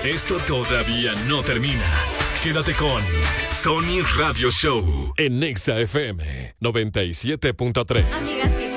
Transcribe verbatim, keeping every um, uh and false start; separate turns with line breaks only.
Esto todavía no termina. Quédate con Sony Radio Show en Nexa F M noventa y siete punto tres.
Amigas,